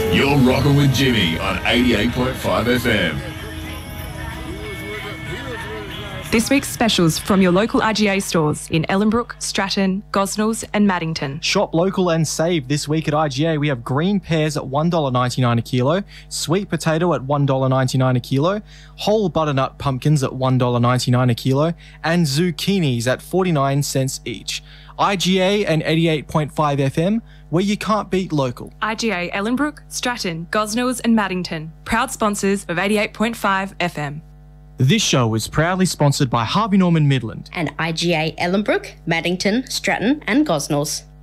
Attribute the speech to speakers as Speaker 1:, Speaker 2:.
Speaker 1: You're rocking with Jimmy on 88.5 FM.
Speaker 2: This week's specials from your local IGA stores in Ellenbrook, Stratton, Gosnells and Maddington.
Speaker 3: Shop local and save. This week at IGA we have green pears at $1.99 a kilo, sweet potato at $1.99 a kilo, whole butternut pumpkins at $1.99 a kilo, and zucchinis at 49 cents each. IGA and 88.5 FM, where you can't beat local.
Speaker 2: IGA Ellenbrook, Stratton, Gosnells and Maddington. Proud sponsors of 88.5 FM.
Speaker 3: This show is proudly sponsored by Harvey Norman Midland
Speaker 4: and IGA Ellenbrook, Maddington, Stratton and Gosnells.